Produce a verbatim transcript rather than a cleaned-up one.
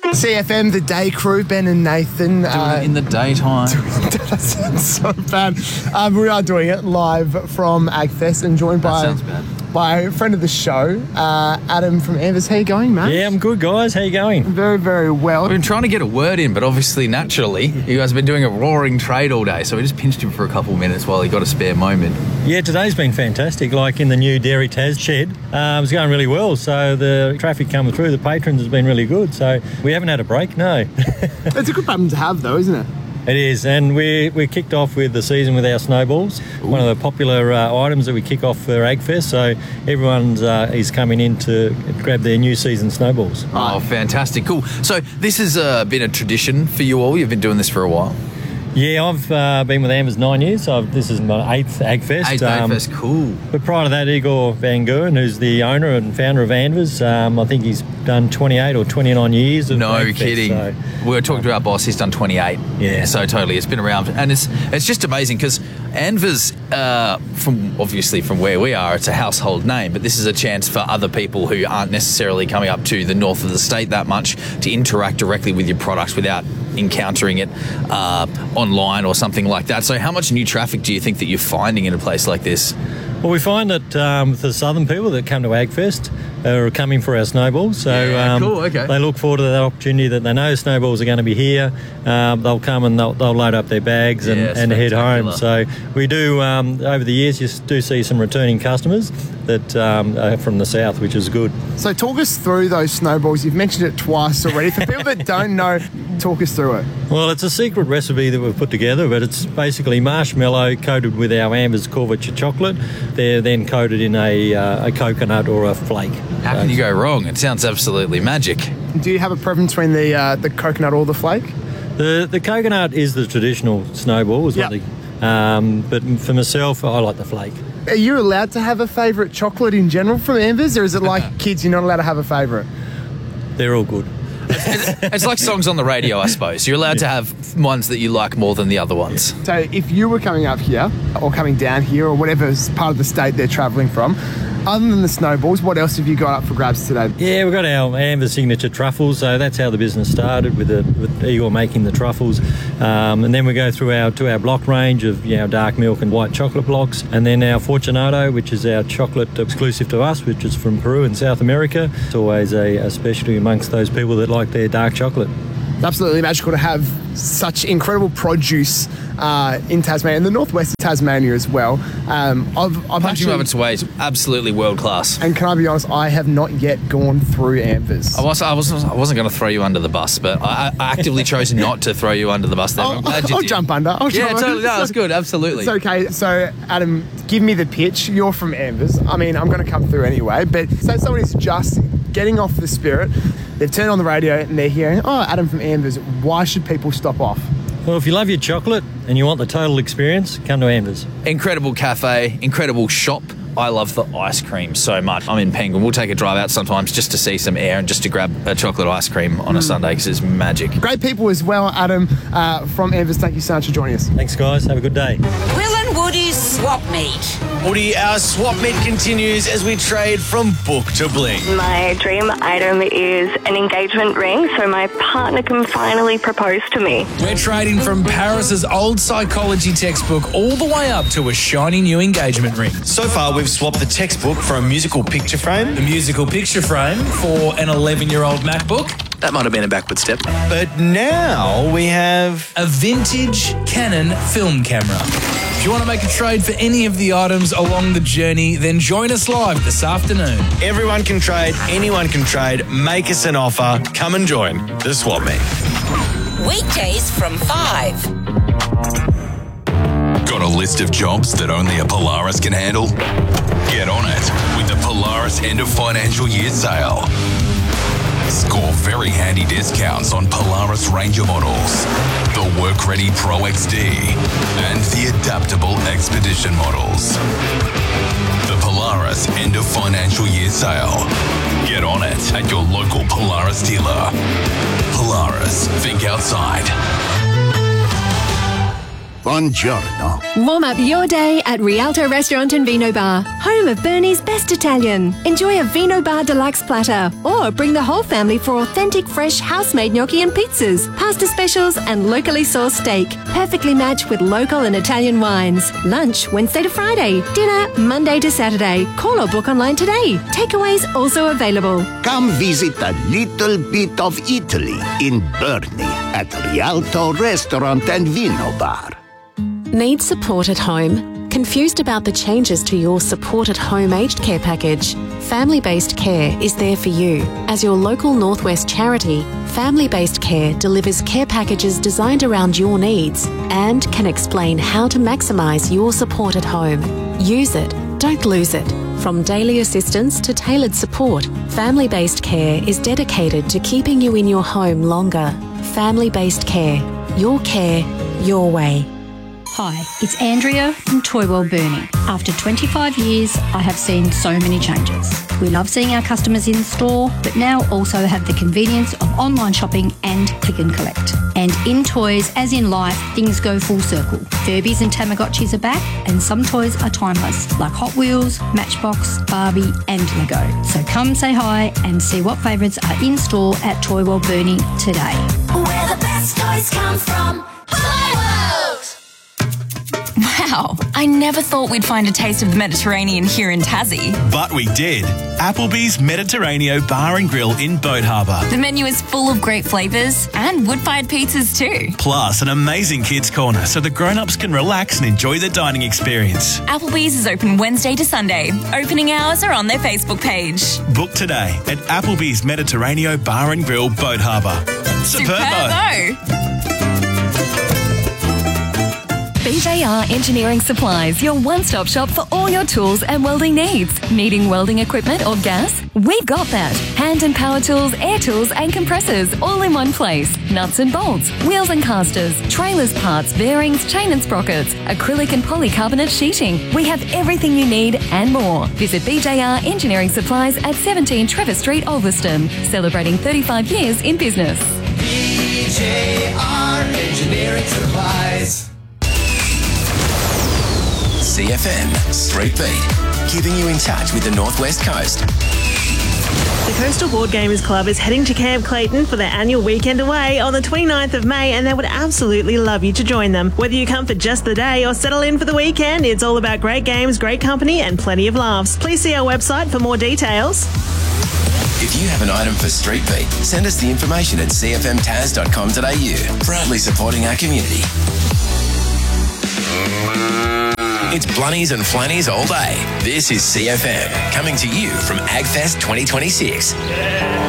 C F M, the day crew, Ben and Nathan. Doing uh, it in the daytime. That sounds so bad. Um, we are doing it live from AgFest and joined by... That sounds bad. by a friend of the show, uh, Adam from Anvers. How you going, mate? Yeah, I'm good, guys. How you going? Very, very well. We've been trying to get a word in, but obviously, naturally, you guys have been doing a roaring trade all day, so we just pinched him for a couple of minutes while he got a spare moment. Yeah, today's been fantastic. Like in the new Dairy Tas shed, um, it's going really well. So the traffic coming through, the patrons has been really good. So we haven't had a break, no. It's a good problem to have, though, isn't it? It is, and we we kicked off with the season with our snowballs, Ooh. one of the popular uh, items that we kick off for AgFest. So everyone's uh, is coming in to grab their new season snowballs. Oh, fantastic, cool. So this has uh, been a tradition for you all. You've been doing this for a while. Yeah, I've uh, been with Anvers nine years. So I've, this is my eighth AgFest. Eighth um, AgFest, cool. But prior to that, Igor Van Geuren, who's the owner and founder of Anvers, um, I think he's done twenty-eight or twenty-nine years of No AgFest, kidding. So. We were talking to our boss, he's done twenty-eight. Yeah. So totally, it's been around. And it's it's just amazing because Anvers, uh, from obviously from where we are, it's a household name, but this is a chance for other people who aren't necessarily coming up to the north of the state that much to interact directly with your products without encountering it uh, online or something like that. So how much new traffic do you think that you're finding in a place like this? Well, we find that um, the southern people that come to AgFest are coming for our snowballs. So yeah, um, cool, okay. they look forward to that opportunity that they know snowballs are going to be here. Um, they'll come and they'll, they'll load up their bags and, yeah, and head home. So we do, um, over the years, you do see some returning customers that um, are from the south, which is good. So talk us through those snowballs. You've mentioned it twice already. For people that don't know, talk us through it. Well, it's a secret recipe that we've put together, but it's basically marshmallow coated with our Anvers Corvature chocolate. They're then coated in a, uh, a coconut or a flake. How so can you go wrong? It sounds absolutely magic. Do you have a preference between the uh, the coconut or the flake? The the coconut is the traditional snowball, is yep. what they, um, but for myself, I like the flake. Are you allowed to have a favourite chocolate in general from Anvers, or is it like kids, you're not allowed to have a favourite? They're all good. It's, it's like songs on the radio, I suppose. You're allowed to have ones that you like more than the other ones. So if you were coming up here or coming down here or whatever part of the state they're travelling from, other than the snowballs, what else have you got up for grabs today? Yeah, we've got our Anvers signature truffles, so that's how the business started, with, the, with Igor making the truffles. Um, and then we go through our to our block range of you know, dark milk and white chocolate blocks, and then our Fortunato, which is our chocolate exclusive to us, which is from Peru and South America. It's always a, a specialty amongst those people that like their dark chocolate. It's absolutely magical to have such incredible produce uh, in Tasmania and the northwest of Tasmania as well. Um, I've, I've Punching actually, above its weight, absolutely world class. And can I be honest, I have not yet gone through Anvers. I, was, I wasn't, I wasn't going to throw you under the bus, but I, I actively chose not to throw you under the bus there. I'll, I'm glad you I'll did. jump under. I'll yeah, jump totally. under. No, that's good. Absolutely. It's okay. So, Adam, give me the pitch. You're from Anvers. I mean, I'm going to come through anyway, but say someone is just getting off the Spirit, they've turned on the radio and they're hearing, oh, Adam from Anvers, why should people stop off? Well, if you love your chocolate and you want the total experience, come to Anvers. Incredible cafe, incredible shop. I love the ice cream so much. I'm in Penguin. We'll take a drive out sometimes just to see some air and just to grab a chocolate ice cream on a mm. Sunday because it's magic. Great people as well, Adam, uh, from Anvers. Thank you so much for joining us. Thanks, guys. Have a good day. Will and Woody's Swap Meet. Woody, our swap meet continues as we trade from book to bling. My dream item is an engagement ring so my partner can finally propose to me. We're trading from Paris's old psychology textbook all the way up to a shiny new engagement ring. So far, we've swapped the textbook for a musical picture frame. A musical picture frame for an eleven-year-old MacBook. That might have been a backward step. But now we have a vintage Canon film camera. If you want to make a trade for any of the items along the journey, then join us live this afternoon. Everyone can trade, anyone can trade. Make us an offer. Come and join the Swap Meet. Weekdays from five. Got a list of jobs that only a Polaris can handle? Get on it with the Polaris End of Financial Year Sale. Score very handy discounts on Polaris Ranger models, the Work-Ready Pro X D, and the Adaptable Expedition models. The Polaris End of Financial Year Sale. Get on it at your local Polaris dealer. Polaris, think outside. Buongiorno. Warm up your day at Rialto Restaurant and Vino Bar, home of Bernie's best Italian. Enjoy a Vino Bar deluxe platter or bring the whole family for authentic fresh house-made gnocchi and pizzas, pasta specials and locally sourced steak, perfectly matched with local and Italian wines. Lunch Wednesday to Friday, dinner Monday to Saturday. Call or book online today. Takeaways also available. Come visit a little bit of Italy in Bernie at Rialto Restaurant and Vino Bar. Need support at home? Confused about the changes to your Support at Home aged care package? Family Based Care is there for you. As your local Northwest charity, Family Based Care delivers care packages designed around your needs and can explain how to maximise your support at home. Use it, don't lose it. From daily assistance to tailored support, Family Based Care is dedicated to keeping you in your home longer. Family Based Care. Your care, your way. Hi, it's Andrea from Toy World Burnie. After twenty-five years, I have seen so many changes. We love seeing our customers in store, but now also have the convenience of online shopping and click and collect. And in toys, as in life, things go full circle. Furbies and Tamagotchis are back, and some toys are timeless, like Hot Wheels, Matchbox, Barbie, and Lego. So come say hi and see what favourites are in store at Toy World Burnie today. Where the best toys come from. Toy World! Wow, I never thought we'd find a taste of the Mediterranean here in Tassie. But we did. Applebee's Mediterraneo Bar and Grill in Boat Harbour. The menu is full of great flavours and wood-fired pizzas too. Plus an amazing kids' corner so the grown-ups can relax and enjoy the dining experience. Applebee's is open Wednesday to Sunday. Opening hours are on their Facebook page. Book today at Applebee's Mediterraneo Bar and Grill, Boat Harbour. Superbo! B J R Engineering Supplies, your one-stop shop for all your tools and welding needs. Needing welding equipment or gas? We've got that. Hand and power tools, air tools and compressors all in one place. Nuts and bolts, wheels and casters, trailers parts, bearings, chain and sprockets, acrylic and polycarbonate sheeting. We have everything you need and more. Visit B J R Engineering Supplies at seventeen Trevor Street, Ulverston, celebrating thirty-five years in business. B J R Engineering Supplies. C F M Street Beat, keeping you in touch with the Northwest Coast. The Coastal Board Gamers Club is heading to Camp Clayton for their annual weekend away on the twenty-ninth of May, and they would absolutely love you to join them. Whether you come for just the day or settle in for the weekend, it's all about great games, great company and plenty of laughs. Please see our website for more details. If you have an item for Street Beat, send us the information at c f m taz dot com dot a u. Proudly supporting our community. It's Blunnies and Flannies all day. This is C F M, coming to you from AgFest twenty twenty-six.